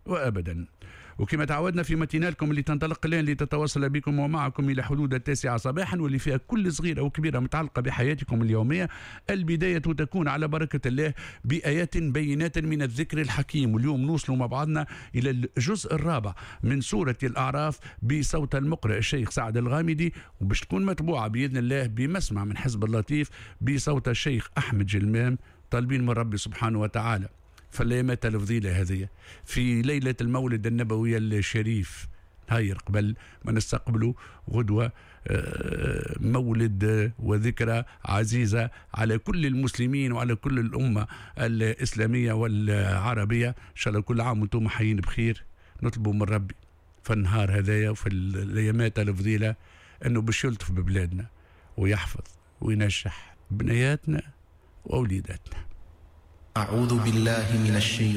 وأبدا. وكما تعودنا في متينالكم اللي تنطلق الآن لتتواصل بكم ومعكم إلى حدود 9 صباحا، واللي فيها كل صغيرة وكبيرة متعلقة بحياتكم اليومية. البداية تكون على بركة الله بآيات بينات من الذكر الحكيم. واليوم نوصل مع بعضنا إلى الجزء الرابع من سورة الأعراف بصوت المقرئ الشيخ سعد الغامدي، وباش تكون متبوعة بإذن الله بمسمع من حزب اللطيف بصوت الشيخ أحمد جلمام، طالبين من ربي سبحانه وتعالى فالأيامات الفضيلة هذه في ليلة المولد النبوي الشريف، هاي قبل ما نستقبلوا غدوة مولد وذكرى عزيزة على كل المسلمين وعلى كل الأمة الإسلامية والعربية. إن شاء الله كل عام وانتم حيين بخير. نطلبوا من ربي في النهار هذايا وفي الأيامات الفضيلة أنه باش يلطف ببلادنا ويحفظ وينجح بنياتنا وأوليداتنا. أعوذ بالله من الشيطان